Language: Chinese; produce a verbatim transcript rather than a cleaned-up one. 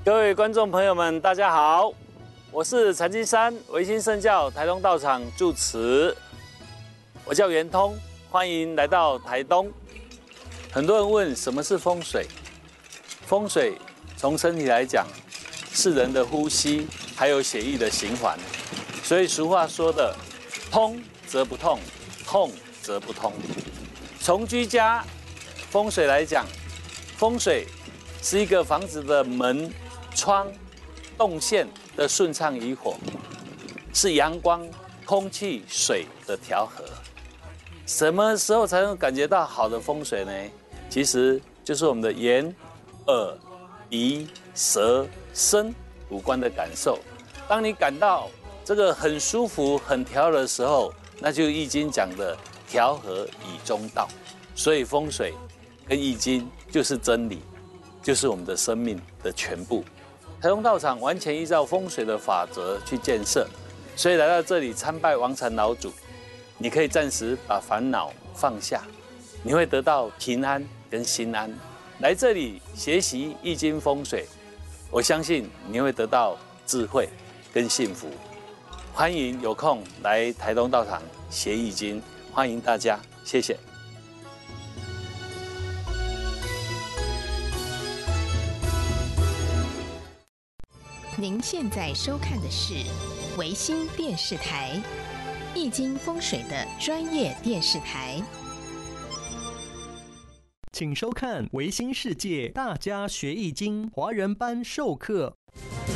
各位观众朋友们，大家好，我是禅金山维新圣教台东道场住持，我叫圆通，欢迎来到台东。很多人问什么是风水？风水从身体来讲，是人的呼吸，还有血液的循环。所以俗话说的“通则不痛，痛则不通”。从居家风水来讲，风水是一个房子的门、窗、动线的顺畅与否，是阳光、空气、水的调和。什么时候才能感觉到好的风水呢？其实就是我们的眼、耳、鼻、舌、身五官的感受。当你感到这个很舒服、很调和的时候，那就《易经》讲的调和以中道。所以风水跟《易经》就是真理，就是我们的生命的全部。台东道场完全依照风水的法则去建设，所以来到这里参拜王禅老祖，你可以暂时把烦恼放下，你会得到平安跟心安。来这里学习易经风水，我相信你会得到智慧跟幸福。欢迎有空来台东道场学易经，欢迎大家，谢谢。 您现在收看的是维新电视台易经风水的专业电视台。 请收看维新世界大家学易经华人班授课